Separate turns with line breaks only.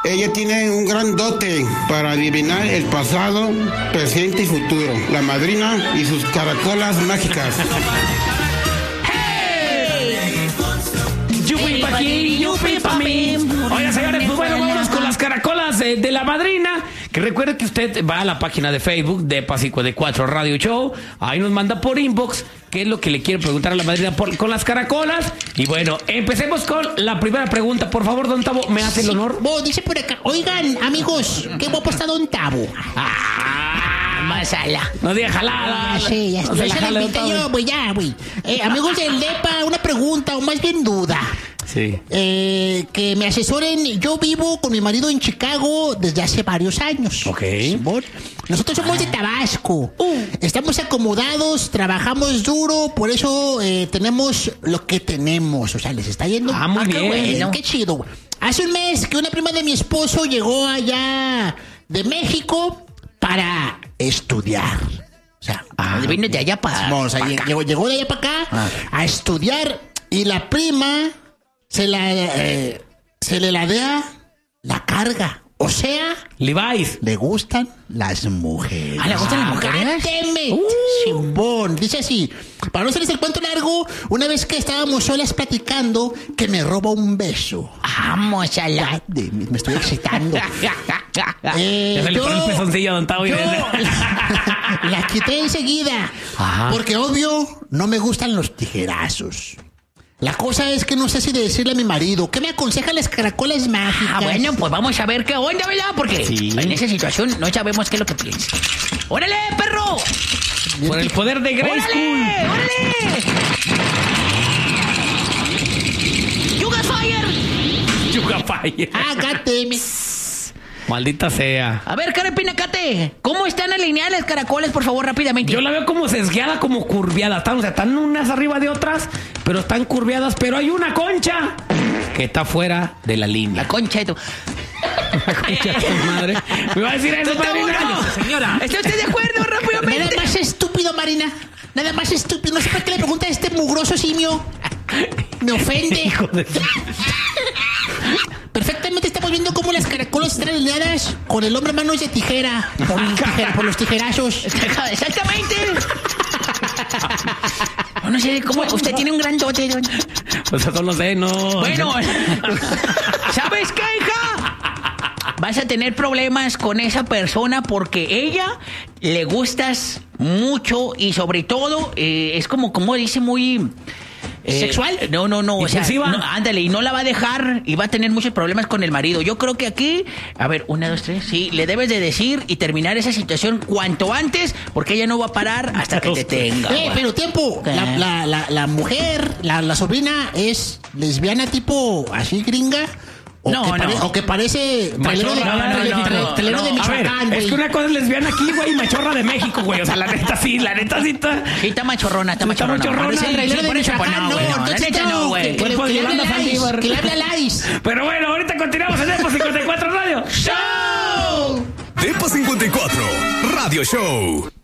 Ella tiene un gran dote para adivinar el pasado, presente y futuro. La madrina y sus caracolas mágicas.
Yupi pa' aquí, yupi pa' mí. Oiga, señores, pues bueno, vámonos con las caracolas de la madrina. Que recuerde que usted va a la página de Facebook de P54 Radio Show. Ahí nos manda por inbox qué es lo que le quiere preguntar a la madrina con las caracolas. Y bueno, empecemos con la primera pregunta. Por favor, don Tavo, ¿me hace el honor?
Dice por acá, oigan, amigos, qué guapo está don Tavo.
Masala. No diga jalada.
Sí, ya
no se la
se
jala,
la invité yo, güey, ya, güey. Amigos del DEPA, una pregunta, o más bien duda.
Sí.
Que me asesoren. Yo vivo con mi marido en Chicago desde hace varios años.
Ok.
Nosotros somos de Tabasco. Estamos acomodados, trabajamos duro, por eso tenemos lo que tenemos. O sea, les está yendo.
Muy bien.
Bueno, qué chido, güey. Hace un mes que una prima de mi esposo llegó allá de México para estudiar. O sea,
vino de allá para
llegó de allá para acá a estudiar, y la prima se le ladea la carga. O sea,
Levi's.
le gustan las mujeres.
¿Le gustan las mujeres?
Chimbón. Dice así, para no hacerles el cuento largo, una vez que estábamos solas platicando, que me roba un beso.
Vamos a la...
Me estoy excitando.
Ya se le pone el pezoncillo a don Tavo.
La quité enseguida. Porque obvio, no me gustan los tijerazos. La cosa es que no sé si decirle a mi marido. ¿Qué me aconsejan las caracolas mágicas?
Bueno, pues vamos a ver qué onda, ¿verdad? Porque en esa situación no sabemos qué es lo que piensa. ¡Órale, perro!
Por el poder de Grayskull.
¡Órale! ¡Yuga Fire!
Yuga Fire.
Agáteme.
Maldita sea.
A ver, Carapinacate, ¿cómo están alineadas las caracolas, por favor, rápidamente?
Yo la veo como sesgueada, como curviada. Están unas arriba de otras, pero están curviadas. Pero hay una concha que está fuera de la línea.
La concha de tu...
La concha de tu madre. Me va a decir eso,
señora. ¿Está usted de acuerdo, rápidamente?
Nada más estúpido, Marina. Nada más estúpido. No sé para qué le pregunta a este mugroso simio. Me ofende.
Hijo de...
Perfectamente estamos viendo cómo las caracolas están alineadas con el hombre manos de tijera. Por los tijerazos.
Exactamente. No sé cómo. Usted tiene un gran dote.
O sea, no sé, no.
Bueno, ¿sabes qué, hija? Vas a tener problemas con esa persona porque ella le gustas mucho y sobre todo es como dice muy...
¿Sexual?
No. O sea, ándale, y no la va a dejar y va a tener muchos problemas con el marido. Yo creo que aquí, a ver, 1, 2, 3, sí, le debes de decir y terminar esa situación cuanto antes, porque ella no va a parar hasta que te tenga.
Pero tiempo, la mujer, la sobrina es lesbiana tipo así gringa. O que parece trailero de Michoacán, güey.
Es que una cosa es lesbiana aquí, güey, y machorra de México, güey. O sea, la neta sí está.
Sí, está machorrona.
Parece trailero de Michoacán, no, güey. Que le hable a Laris.
Pero bueno, ahorita continuamos en P54 Radio Show.
P54 Radio Show.